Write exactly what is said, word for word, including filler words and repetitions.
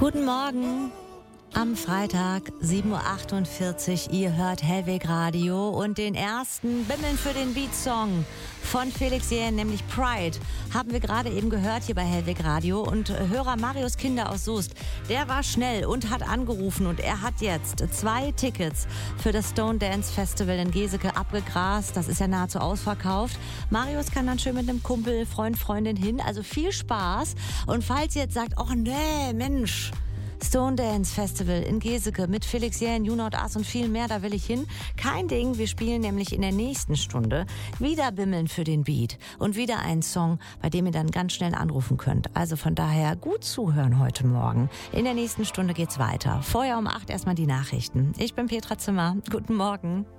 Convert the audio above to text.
Guten Morgen. Am Freitag, sieben Uhr achtundvierzig, ihr hört Hellweg Radio und den ersten Bimmeln für den Beat-Song von Felix Jähn, nämlich Pride, haben wir gerade eben gehört hier bei Hellweg Radio. Und Hörer Marius Kinder aus Soest, der war schnell und hat angerufen und er hat jetzt zwei Tickets für das Stone Dance Festival in Geseke abgegrast. Das ist ja nahezu ausverkauft. Marius kann dann schön mit einem Kumpel, Freund, Freundin hin, also viel Spaß. Und falls ihr jetzt sagt, oh nee, Mensch, Stone Dance Festival in Geseke mit Felix Jähn, You Not Us und viel mehr, da will ich hin. Kein Ding, wir spielen nämlich in der nächsten Stunde wieder Bimmeln für den Beat und wieder einen Song, bei dem ihr dann ganz schnell anrufen könnt. Also von daher gut zuhören heute Morgen. In der nächsten Stunde geht's weiter. Vorher um acht erstmal die Nachrichten. Ich bin Petra Zimmer. Guten Morgen.